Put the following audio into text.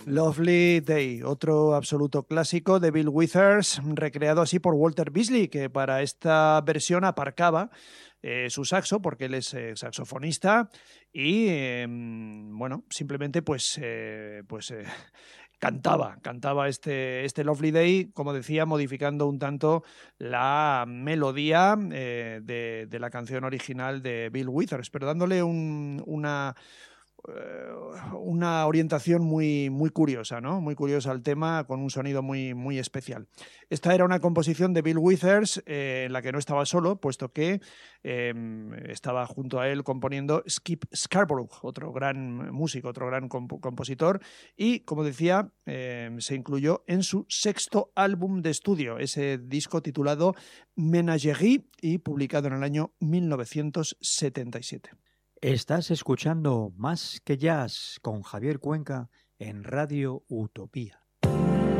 Lovely Day, otro absoluto clásico de Bill Withers, recreado así por Walter Beasley, que para esta versión aparcaba su saxo, porque él es saxofonista, y bueno, simplemente cantaba este Lovely Day, como decía, modificando un tanto la melodía de la canción original de Bill Withers, pero dándole una orientación muy curiosa, ¿no? Muy curiosa al tema, con un sonido muy especial. Esta era una composición de Bill Withers en la que no estaba solo, puesto que estaba junto a él componiendo Skip Scarborough, otro gran músico, otro gran compositor, y, como decía, se incluyó en su sexto álbum de estudio, ese disco titulado Menagerie, y publicado en el año 1977. Estás escuchando Más que Jazz con Javier Cuenca en Radio Utopía.